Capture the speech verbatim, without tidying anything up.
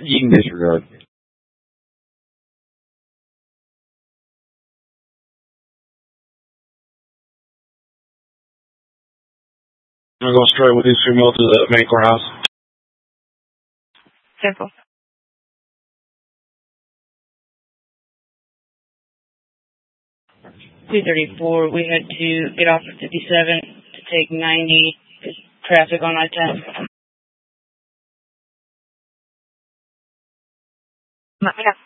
You can disregard. I'm going to go straight with this female to the main courthouse. Simple. two thirty-four, we had to get off at fifty-seven to take ninety, traffic on I ten. Let me know.